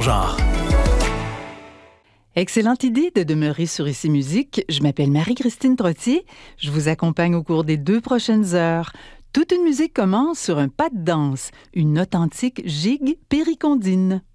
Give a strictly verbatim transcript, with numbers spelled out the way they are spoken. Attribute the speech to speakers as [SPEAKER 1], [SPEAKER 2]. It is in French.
[SPEAKER 1] genre.
[SPEAKER 2] Excellente idée de demeurer sur Ici Musique. Je m'appelle Marie-Christine Trottier. Je vous accompagne au cours des deux prochaines heures. Toute une musique commence sur un pas de danse, une authentique gigue péricondine.